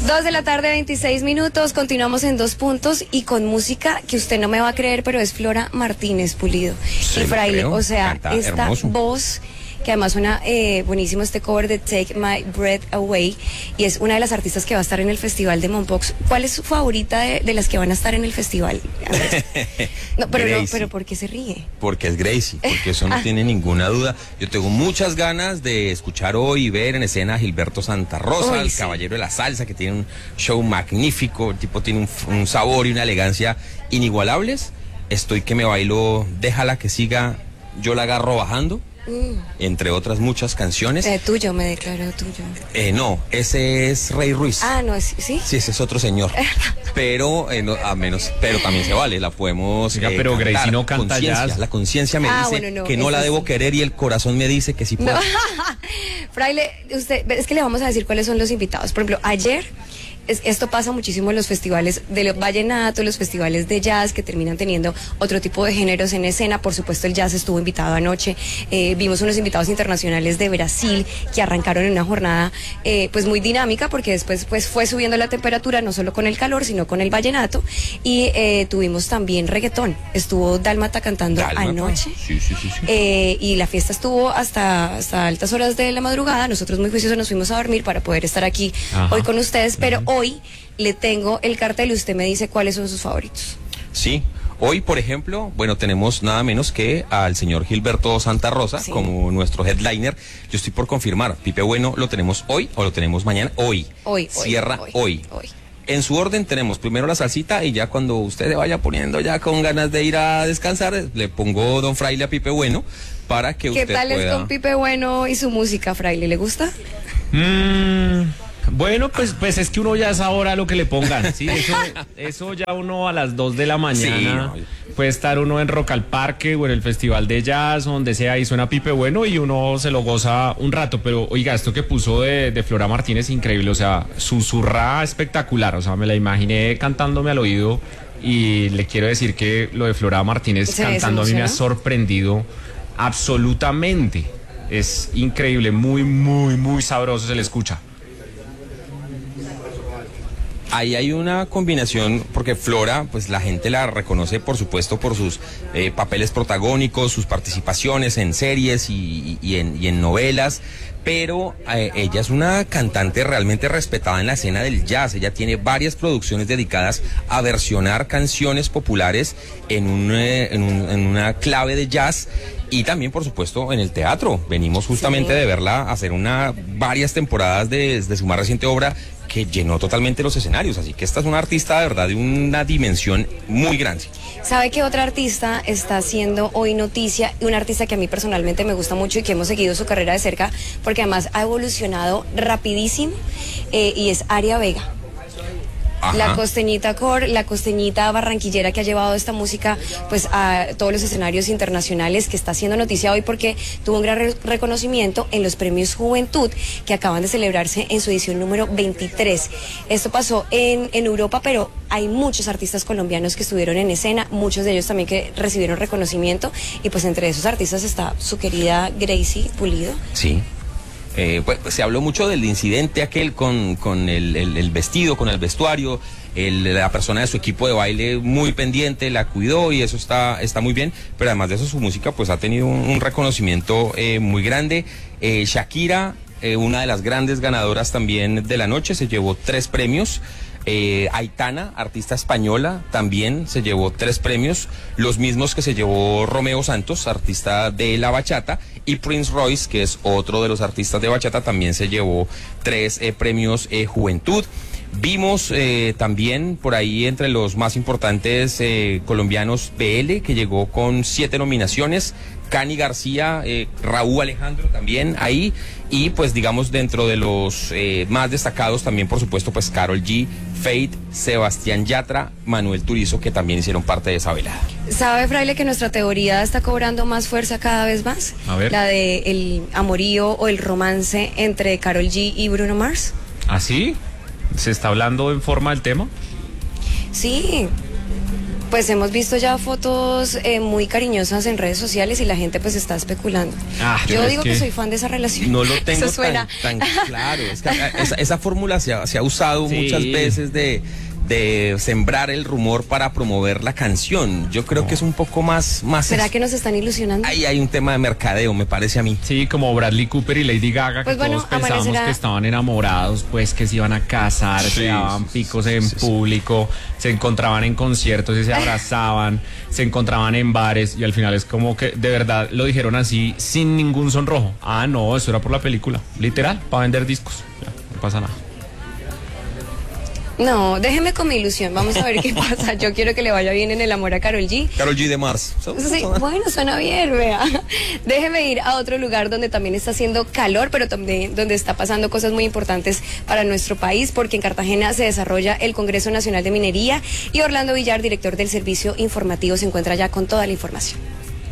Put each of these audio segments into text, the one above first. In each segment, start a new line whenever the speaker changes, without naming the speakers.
2 de la tarde, 26 minutos. Continuamos en Dos Puntos y con música que usted no me va a creer, pero es Flora Martínez, Pulido.
Sí,
y Fraile,
creo.
o sea,
Canta
esta
hermoso.
voz que además suena buenísimo, este cover de Take My Breath Away, y es una de las artistas que va a estar en el Festival de Mompox. ¿Cuál es su favorita de las que van a estar en el festival, Andrés? No, pero ¿por qué se ríe?
Porque es Gracie, porque eso no tiene ninguna duda. Yo tengo muchas ganas de escuchar hoy y ver en escena a Gilberto Santa Rosa,
Uy,
el
sí.
caballero de la salsa, que tiene un show magnífico, el tipo tiene un sabor y una elegancia inigualables. Estoy que me bailo, déjala que siga, yo la agarro bajando. Entre otras muchas canciones.
Tuyo, me declaró tuyo.
No, ese es Rey Ruiz.
Ah, no, ¿sí?
Sí, ese es otro señor. Pero pero también se vale, la podemos.
Oiga, pero
cantar.
Gracie no canta
Conciencia,
jazz.
la conciencia me dice
bueno, no,
que no
eso
la debo
sí.
querer y el corazón me dice que sí puedo.
No. Fraile, usted, es que le vamos a decir cuáles son los invitados. Por ejemplo, ayer, esto pasa muchísimo en los festivales de vallenato, los festivales de jazz, que terminan teniendo otro tipo de géneros en escena. Por supuesto, el jazz estuvo invitado anoche. Vimos unos invitados internacionales de Brasil que arrancaron en una jornada pues muy dinámica, porque después pues fue subiendo la temperatura, no solo con el calor, sino con el vallenato. Y tuvimos también reggaetón. Estuvo Dálmata cantando anoche.
Sí.
Y la fiesta estuvo hasta altas horas de la madrugada. Nosotros muy juiciosos nos fuimos a dormir para poder estar aquí hoy con ustedes, pero hoy le tengo el cartel y usted me dice cuáles son sus favoritos.
Sí. Hoy, por ejemplo, bueno, tenemos nada menos que al señor Gilberto Santa Rosa como nuestro headliner. Yo estoy por confirmar, Pipe Bueno, ¿lo tenemos hoy o lo tenemos mañana? Hoy. Cierra hoy. En su orden tenemos primero la salsita y ya cuando usted se vaya poniendo ya con ganas de ir a descansar, le pongo Don Fraile a Pipe Bueno para que usted pueda...
¿Qué tal es con Pipe Bueno y su música, Fraile? ¿Le gusta?
Bueno, pues es que uno ya es ahora lo que le pongan, ¿sí? Eso ya uno a las 2 de la mañana puede estar uno en Rock al Parque o en el Festival de Jazz o donde sea y suena Pipe Bueno y uno se lo goza un rato, pero oiga, esto que puso de Flora Martínez, increíble, o sea, susurra espectacular, o sea, me la imaginé cantándome al oído y le quiero decir que lo de Flora Martínez cantando a mí me ha sorprendido absolutamente, es increíble, muy, muy, muy sabroso se le escucha.
Ahí hay una combinación, porque Flora, pues la gente la reconoce, por supuesto, por sus papeles protagónicos, sus participaciones en series y en novelas, pero ella es una cantante realmente respetada en la escena del jazz. Ella tiene varias producciones dedicadas a versionar canciones populares en una clave de jazz. Y también, por supuesto, en el teatro. Venimos justamente de verla hacer varias temporadas desde su más reciente obra, que llenó totalmente los escenarios, así que esta es una artista de verdad de una dimensión muy grande.
¿Sabe qué otra artista está haciendo hoy noticia? Una artista que a mí personalmente me gusta mucho y que hemos seguido su carrera de cerca, porque además ha evolucionado rapidísimo, y es Aria Vega.
Ajá.
La costeñita core, la costeñita barranquillera que ha llevado esta música pues a todos los escenarios internacionales, que está haciendo noticia hoy porque tuvo un gran reconocimiento en los premios Juventud que acaban de celebrarse en su edición número 23. Esto pasó en Europa, pero hay muchos artistas colombianos que estuvieron en escena, muchos de ellos también que recibieron reconocimiento, y pues entre esos artistas está su querida Gracie Pulido.
Sí. Pues se habló mucho del incidente aquel con el vestido, con el vestuario, la persona de su equipo de baile muy pendiente, la cuidó y eso está muy bien, pero además de eso su música pues ha tenido un reconocimiento muy grande. Shakira, una de las grandes ganadoras también de la noche, se llevó 3 premios. Aitana, artista española, también se llevó 3 premios, los mismos que se llevó Romeo Santos, artista de la bachata, y Prince Royce, que es otro de los artistas de bachata, también se llevó 3 premios Juventud. Vimos también por ahí entre los más importantes colombianos BL, que llegó con 7 nominaciones, Cani García, Raúl Alejandro también ahí, y pues digamos dentro de los más destacados también, por supuesto, pues Karol G, Fate, Sebastián Yatra, Manuel Turizo, que también hicieron parte de esa velada.
¿Sabe, Fraile, que nuestra teoría está cobrando más fuerza cada vez más?
A ver.
La de el amorío o el romance entre Karol G y Bruno Mars.
¿Ah, sí? ¿Se está hablando en forma del tema?
Sí. Pues hemos visto ya fotos muy cariñosas en redes sociales y la gente pues está especulando. Yo digo que soy fan de esa relación.
No lo tengo
Eso suena
tan claro. Es que esa fórmula se ha usado muchas veces de sembrar el rumor para promover la canción. Yo creo que es un poco más
¿Será que nos están ilusionando?
Ahí hay un tema de mercadeo, me parece a mí.
Sí, como Bradley Cooper y Lady Gaga,
pues
que todos pensábamos que estaban enamorados, pues que se iban a casar, se daban picos en público, se encontraban en conciertos y se abrazaban, se encontraban en bares, y al final es como que de verdad lo dijeron así sin ningún sonrojo. No, eso era por la película, literal, para vender discos. Ya, no pasa nada.
No, déjeme con mi ilusión, vamos a ver qué pasa. Yo quiero que le vaya bien en el amor a Karol G.
Karol G de Mars.
Sí, bueno, suena bien, vea. Déjeme ir a otro lugar donde también está haciendo calor, pero también donde está pasando cosas muy importantes para nuestro país, porque en Cartagena se desarrolla el Congreso Nacional de Minería y Orlando Villar, director del Servicio Informativo, se encuentra ya con toda la información.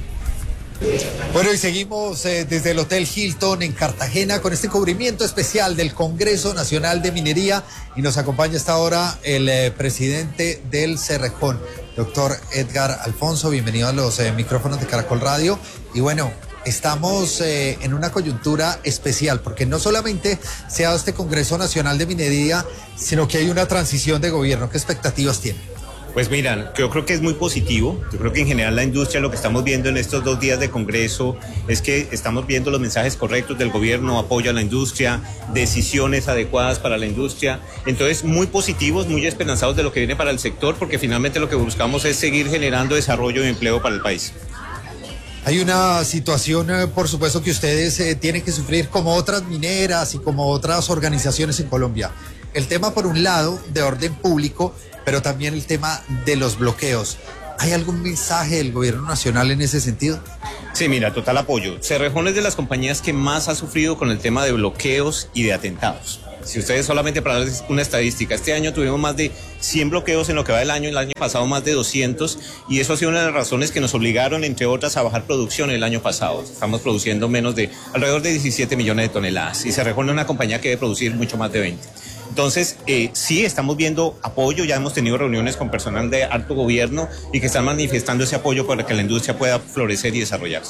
Bueno, y seguimos desde el Hotel Hilton en Cartagena con este cubrimiento especial del Congreso Nacional de Minería, y nos acompaña hasta ahora el presidente del Cerrejón, doctor Edgar Alfonso. Bienvenido a los micrófonos de Caracol Radio. Y bueno, estamos en una coyuntura especial porque no solamente se ha dado este Congreso Nacional de Minería, sino que hay una transición de gobierno. ¿Qué expectativas tiene?
Pues mira, yo creo que es muy positivo. Yo creo que en general la industria, lo que estamos viendo en estos 2 días de Congreso es que estamos viendo los mensajes correctos del gobierno, apoyo a la industria, decisiones adecuadas para la industria. Entonces, muy positivos, muy esperanzados de lo que viene para el sector, porque finalmente lo que buscamos es seguir generando desarrollo y empleo para el país.
Hay una situación, por supuesto, que ustedes tienen que sufrir como otras mineras y como otras organizaciones en Colombia. El tema, por un lado, de orden público, pero también el tema de los bloqueos. ¿Hay algún mensaje del gobierno nacional en ese sentido?
Sí, mira, total apoyo. Cerrejón es de las compañías que más ha sufrido con el tema de bloqueos y de atentados. Si ustedes, solamente para darles una estadística, este año tuvimos más de 100 bloqueos en lo que va del año, el año pasado más de 200, y eso ha sido una de las razones que nos obligaron, entre otras, a bajar producción el año pasado. Estamos produciendo alrededor de 17 millones de toneladas, y Cerrejón es una compañía que debe producir mucho más de 20. Entonces, sí, estamos viendo apoyo, ya hemos tenido reuniones con personal de alto gobierno y que están manifestando ese apoyo para que la industria pueda florecer y desarrollarse.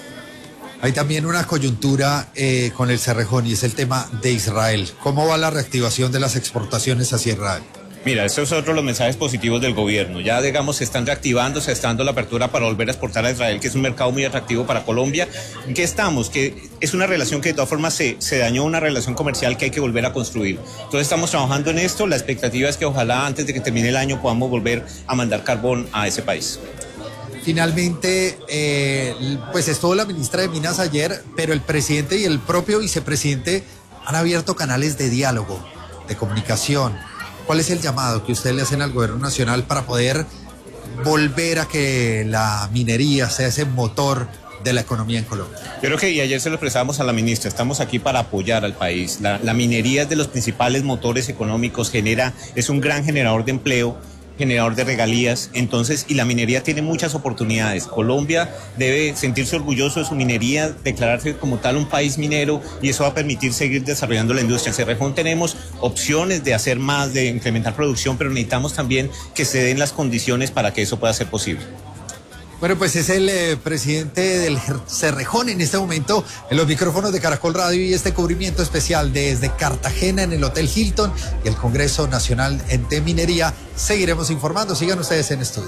Hay también una coyuntura con el Cerrejón, y es el tema de Israel. ¿Cómo va la reactivación de las exportaciones hacia Israel?
Mira, estos son otros los mensajes positivos del gobierno. Ya, digamos, se están reactivando, se está dando la apertura para volver a exportar a Israel, que es un mercado muy atractivo para Colombia. ¿En qué estamos? Que es una relación que de todas formas se dañó, una relación comercial que hay que volver a construir. Entonces estamos trabajando en esto. La expectativa es que ojalá antes de que termine el año podamos volver a mandar carbón a ese país.
Finalmente, pues estuvo la ministra de Minas ayer, pero el presidente y el propio vicepresidente han abierto canales de diálogo, de comunicación. ¿Cuál es el llamado que ustedes le hacen al gobierno nacional para poder volver a que la minería sea ese motor de la economía en Colombia?
Yo creo que, y ayer se lo expresábamos a la ministra, estamos aquí para apoyar al país. La minería es de los principales motores económicos, es un gran generador de empleo, generador de regalías, entonces, y la minería tiene muchas oportunidades. Colombia debe sentirse orgulloso de su minería, declararse como tal un país minero, y eso va a permitir seguir desarrollando la industria. En Cerrejón tenemos opciones de hacer más, de incrementar producción, pero necesitamos también que se den las condiciones para que eso pueda ser posible.
Bueno, pues es el presidente del Cerrejón en este momento en los micrófonos de Caracol Radio, y este cubrimiento especial desde Cartagena en el Hotel Hilton y el Congreso Nacional de Minería. Seguiremos informando, sigan ustedes en estudio.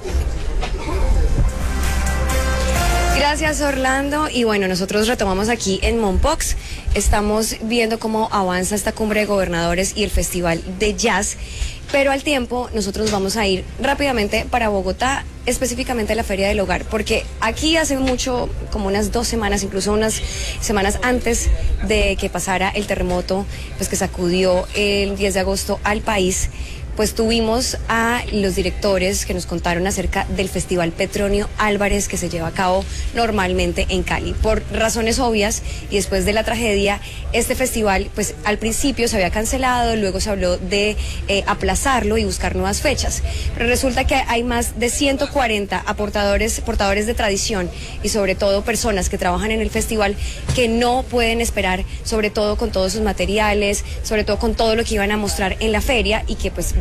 Gracias, Orlando. Y bueno, nosotros retomamos aquí en Mompox. Estamos viendo cómo avanza esta cumbre de gobernadores y el festival de jazz. Pero al tiempo, nosotros vamos a ir rápidamente para Bogotá, específicamente a la Feria del Hogar, porque aquí hace mucho, como unas 2 semanas, incluso unas semanas antes de que pasara el terremoto, pues que sacudió el 10 de agosto al país, pues tuvimos a los directores que nos contaron acerca del Festival Petronio Álvarez, que se lleva a cabo normalmente en Cali. Por razones obvias, y después de la tragedia, este festival, pues al principio se había cancelado, luego se habló de aplazarlo y buscar nuevas fechas. Pero resulta que hay más de 140 portadores de tradición, y sobre todo personas que trabajan en el festival, que no pueden esperar, sobre todo con todos sus materiales, sobre todo con todo lo que iban a mostrar en la feria, y que pues va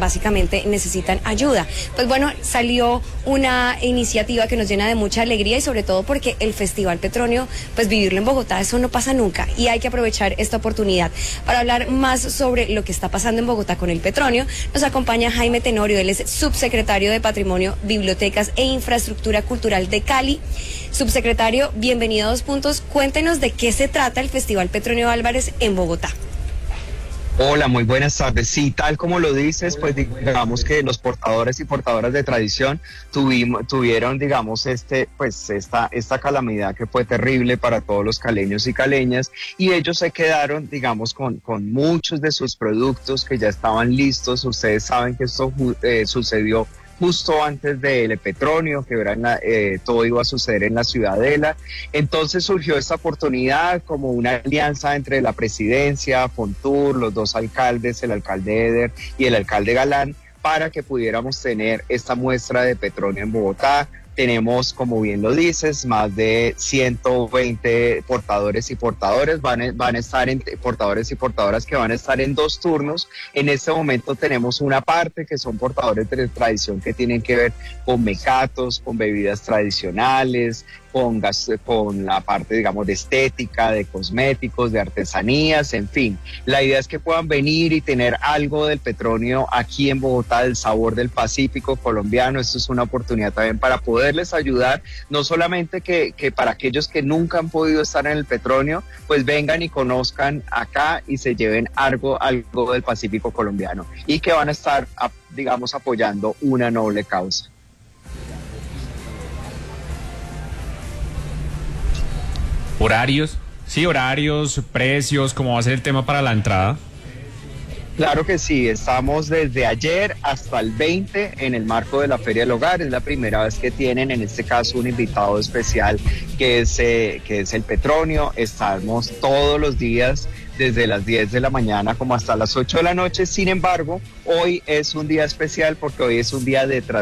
básicamente necesitan ayuda. Pues bueno, salió una iniciativa que nos llena de mucha alegría y sobre todo porque el Festival Petronio, pues vivirlo en Bogotá, eso no pasa nunca y hay que aprovechar esta oportunidad. Para hablar más sobre lo que está pasando en Bogotá con el Petronio, nos acompaña Jaime Tenorio, él es subsecretario de Patrimonio, Bibliotecas e Infraestructura Cultural de Cali. Subsecretario, bienvenido a Dos Puntos. Cuéntenos de qué se trata el Festival Petronio Álvarez en Bogotá.
Hola, muy buenas tardes. Sí, tal como lo dices, pues digamos que los portadores y portadoras de tradición tuvieron, digamos, esta calamidad que fue terrible para todos los caleños y caleñas, y ellos se quedaron, digamos, con muchos de sus productos que ya estaban listos. Ustedes saben que esto sucedió justo antes del Petronio, que todo iba a suceder en la Ciudadela. Entonces surgió esta oportunidad como una alianza entre la presidencia, Fontur, los dos alcaldes, el alcalde Eder y el alcalde Galán, para que pudiéramos tener esta muestra de Petronio en Bogotá. Tenemos, como bien lo dices, más de 120 portadores y portadoras, portadores y portadoras que van a estar en 2 turnos. En este momento tenemos una parte que son portadores de tradición que tienen que ver con mecatos, con bebidas tradicionales, con la parte, digamos, de estética, de cosméticos, de artesanías, en fin. La idea es que puedan venir y tener algo del Petronio aquí en Bogotá, del sabor del Pacífico colombiano. Esto es una oportunidad también para poderles ayudar, no solamente que para aquellos que nunca han podido estar en el Petronio, pues vengan y conozcan acá y se lleven algo del Pacífico colombiano, y que van a estar, digamos, apoyando una noble causa.
Horarios, precios, ¿cómo va a ser el tema para la entrada?
Claro que sí, estamos desde ayer hasta el 20 en el marco de la Feria del Hogar. Es la primera vez que tienen, en este caso, un invitado especial que es el Petronio. Estamos todos los días desde las 10 de la mañana como hasta las 8 de la noche. Sin embargo, hoy es un día especial porque hoy es un día de